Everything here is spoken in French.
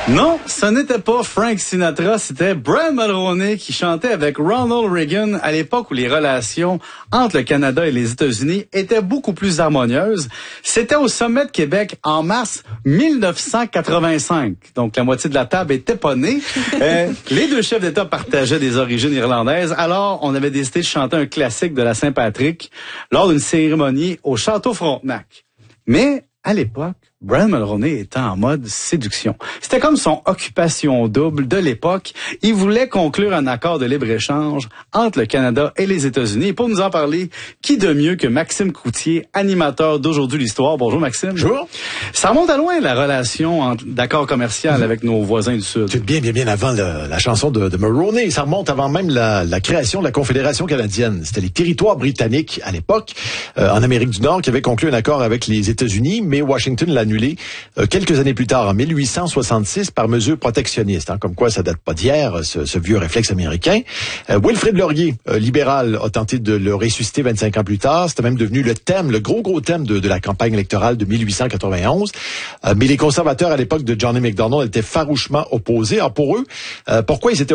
Non, ce n'était pas Frank Sinatra, c'était Brian Mulroney qui chantait avec Ronald Reagan à l'époque où les relations entre le Canada et les États-Unis étaient beaucoup plus harmonieuses. C'était au sommet de Québec en mars 1985. Donc la moitié de la table était pas née. Les deux chefs d'État partageaient des origines irlandaises. Alors, on avait décidé de chanter un classique de la Saint-Patrick lors d'une cérémonie au Château Frontenac. Mais à l'époque, Brian Mulroney était en mode séduction. C'était comme son occupation double de l'époque. Il voulait conclure un accord de libre-échange entre le Canada et les États-Unis. Et pour nous en parler, qui de mieux que Maxime Coutier, animateur d'Aujourd'hui l'Histoire. Bonjour Maxime. Bonjour. Ça remonte à loin la relation d'accord commercial avec nos voisins du Sud. C'est bien avant la chanson de Mulroney. Ça remonte avant même la création de la Confédération canadienne. C'était les territoires britanniques à l'époque, en Amérique du Nord, qui avaient conclu un accord avec les États-Unis, mais Washington l'a annulé quelques années plus tard, en 1866, par mesure protectionniste. Comme quoi, ça date pas d'hier, ce vieux réflexe américain. Wilfrid Laurier, libéral, a tenté de le ressusciter 25 ans plus tard. C'était même devenu le thème, le gros thème de la campagne électorale de 1891. Mais les conservateurs, à l'époque de Johnny MacDonald, étaient farouchement opposés. Alors pour eux, pourquoi ils étaient